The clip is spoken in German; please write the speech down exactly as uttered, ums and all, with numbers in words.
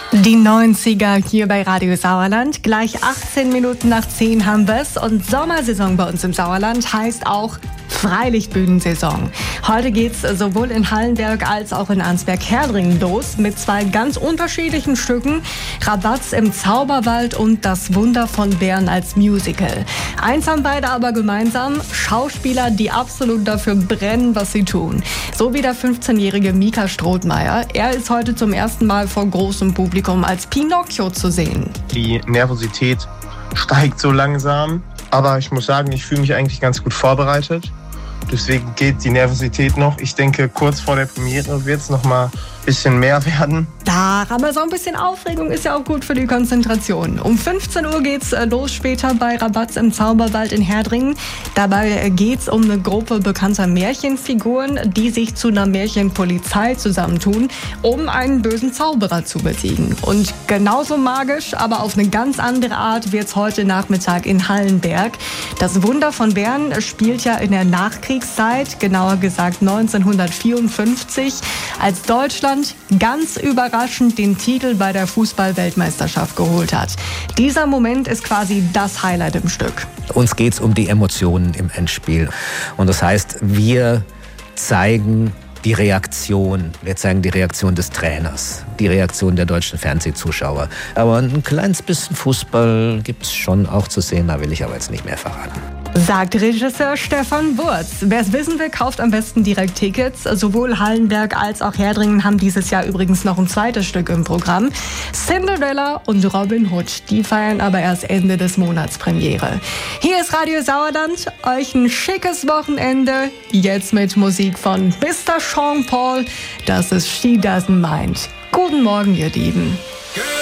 Die neunziger hier bei Radio Sauerland. Gleich achtzehn Minuten nach zehn haben wir's. Und Sommersaison bei uns im Sauerland heißt auch Freilichtbühnensaison. Heute geht's sowohl in Hallenberg als auch in Arnsberg-Herdringen los mit zwei ganz unterschiedlichen Stücken. Rabatz im Zauberwald und Das Wunder von Bern als Musical. Eins haben beide aber gemeinsam: Schauspieler, die absolut dafür brennen, was sie tun. So wie der fünfzehnjährige Mika Strothmeier. Er ist heute zum ersten Mal vor großem Publikum als Pinocchio zu sehen. Die Nervosität steigt so langsam, aber ich muss sagen, ich fühle mich eigentlich ganz gut vorbereitet. Deswegen geht die Nervosität noch. Ich denke, kurz vor der Premiere wird es noch mal ein bisschen mehr werden. Da, aber so ein bisschen Aufregung ist ja auch gut für die Konzentration. Um fünfzehn Uhr geht's los später bei Rabatz im Zauberwald in Herdringen. Dabei geht's um eine Gruppe bekannter Märchenfiguren, die sich zu einer Märchenpolizei zusammentun, um einen bösen Zauberer zu besiegen. Und genauso magisch, aber auf eine ganz andere Art wird's heute Nachmittag in Hallenberg. Das Wunder von Bern spielt ja in der Nachkriegszeit, genauer gesagt neunzehnhundertvierundfünfzig, als Deutschland ganz überraschend den Titel bei der Fußball-Weltmeisterschaft geholt hat. Dieser Moment ist quasi das Highlight im Stück. Uns geht's um die Emotionen im Endspiel. Und das heißt, wir zeigen die Reaktion. Wir zeigen die Reaktion des Trainers, die Reaktion der deutschen Fernsehzuschauer. Aber ein kleines bisschen Fußball gibt's schon auch zu sehen, da will ich aber jetzt nicht mehr verraten. Sagt Regisseur Stefan Wurz. Wer es wissen will, kauft am besten direkt Tickets. Sowohl Hallenberg als auch Herdringen haben dieses Jahr übrigens noch ein zweites Stück im Programm. Cinderella und Robin Hood. Die feiern aber erst Ende des Monats Premiere. Hier ist Radio Sauerland. Euch ein schickes Wochenende. Jetzt mit Musik von Mister Sean Paul. Das ist She Doesn't Mind. Guten Morgen, ihr Lieben.